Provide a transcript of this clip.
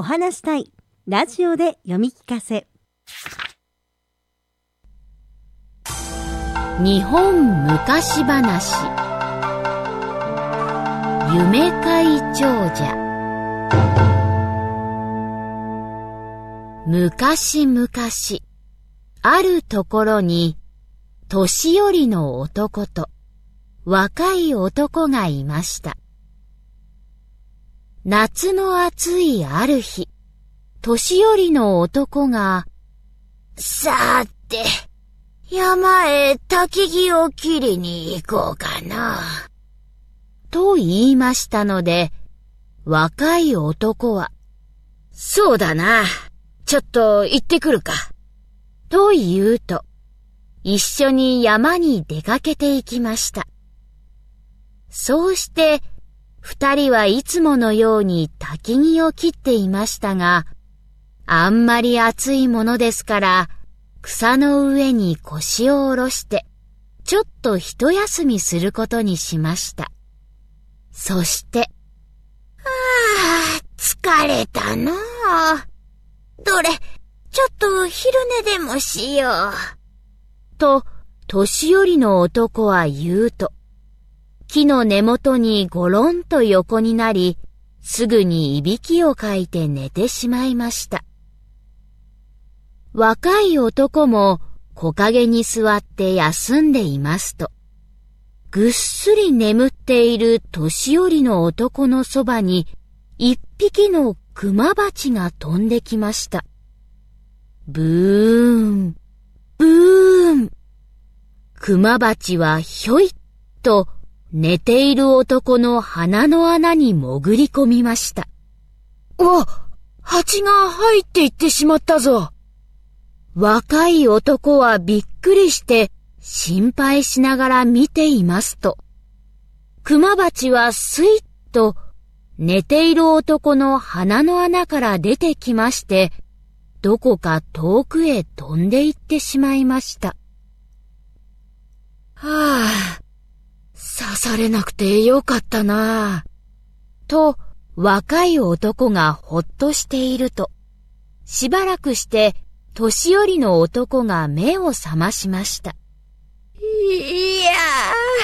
お話したいラジオで読み聞かせ。 日本昔話。夢会長者。昔々、あるところに年寄りの男と若い男がいました。夏の暑いある日、年寄りの男が、さて、山へ焚き木を切りに行こうかな、と言いましたので、若い男は、そうだな、ちょっと行ってくるか、と言うと、一緒に山に出かけて行きました。そうして、二人はいつものように焚き木を切っていましたが、あんまり暑いものですから、草の上に腰を下ろして、ちょっと一休みすることにしました。そして、疲れたなあ。どれ、ちょっと昼寝でもしよう。と、年寄りの男は言うと、木の根元にごろんと横になり、すぐにいびきをかいて寝てしまいました。若い男も木陰に座って休んでいますと、ぐっすり眠っている年寄りの男のそばに一匹の熊蜂が飛んできました。ブーン、ブーン。熊蜂はひょいっと寝ている男の鼻の穴に潜り込みました。お、蜂が入っていってしまったぞ。若い男はびっくりして心配しながら見ていますと、熊蜂はスイッと寝ている男の鼻の穴から出てきまして、どこか遠くへ飛んで行ってしまいました。刺されなくてよかったなぁ。と、若い男がほっとしていると、しばらくして、年寄りの男が目を覚ましました。いやー。